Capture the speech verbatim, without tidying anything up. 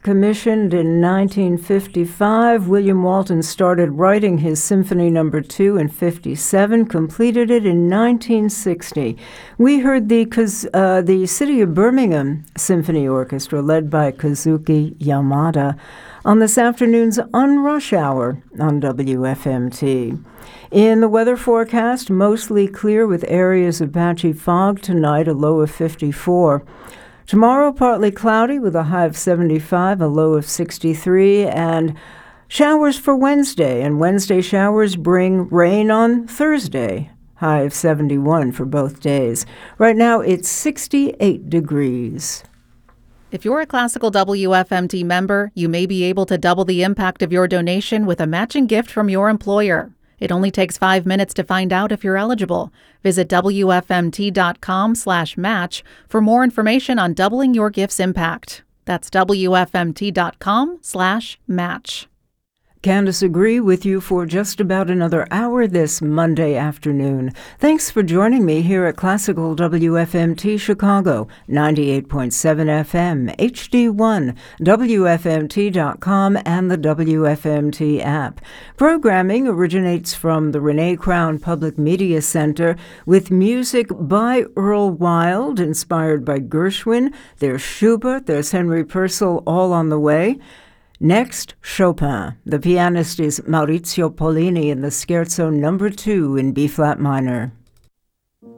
Commissioned in nineteen fifty-five, William Walton started writing his Symphony Number Two in fifty-seven, completed it in nineteen sixty. We heard the uh, the City of Birmingham Symphony Orchestra, led by Kazuki Yamada, on this afternoon's On Rush Hour on W F M T. In the weather forecast, mostly clear with areas of patchy fog tonight, a low of fifty-four. Tomorrow, partly cloudy with a high of seventy-five, a low of sixty-three, and showers for Wednesday. And Wednesday showers bring rain on Thursday, high of seventy-one for both days. Right now, it's sixty-eight degrees. If you're a Classical W F M T member, you may be able to double the impact of your donation with a matching gift from your employer. It only takes five minutes to find out if you're eligible. Visit W F M T dot com slash match for more information on doubling your gift's impact. That's W F M T dot com slash match. Candace Agree with you for just about another hour this Monday afternoon. Thanks for joining me here at Classical W F M T Chicago, ninety-eight point seven F M, H D one, W F M T dot com, and the W F M T app. Programming originates from the Renee Crown Public Media Center with music by Earl Wild, inspired by Gershwin. There's Schubert, there's Henry Purcell, all on the way. Next, Chopin. The pianist is Maurizio Pollini in the Scherzo Number Two in B-flat minor.